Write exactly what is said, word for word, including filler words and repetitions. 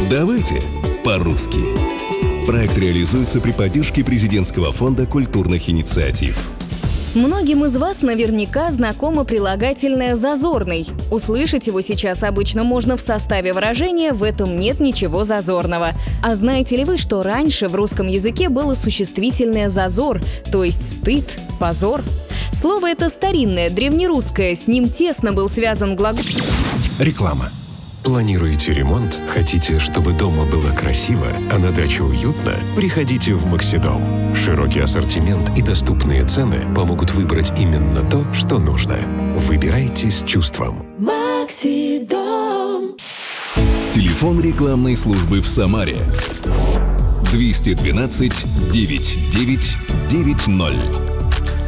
Давайте по-русски. Проект реализуется при поддержке Президентского фонда культурных инициатив. Многим из вас наверняка знакомо прилагательное «зазорный». Услышать его сейчас обычно можно в составе выражения «в этом нет ничего зазорного». А знаете ли вы, что раньше в русском языке было существительное «зазор», то есть стыд, позор? Слово это старинное, древнерусское, с ним тесно был связан глагол... Реклама. Планируете ремонт? Хотите, чтобы дома было красиво, а на даче уютно? Приходите в Максидом. Широкий ассортимент и доступные цены помогут выбрать именно то, что нужно. Выбирайте с чувством. Максидом. Телефон рекламной службы в Самаре. двести двенадцать девятьсот девять девять ноль.